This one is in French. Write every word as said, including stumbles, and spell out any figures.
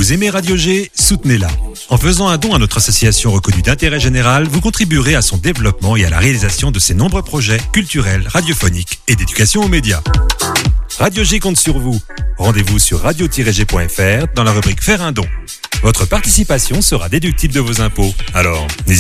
Vous aimez Radio G, soutenez-la. En faisant un don à notre association reconnue d'intérêt général, vous contribuerez à son développement et à la réalisation de ses nombreux projets culturels, radiophoniques et d'éducation aux médias. Radio G compte sur vous. Rendez-vous sur radio tiret g point f r dans la rubrique Faire un don. Votre participation sera déductible de vos impôts. Alors, n'hésitez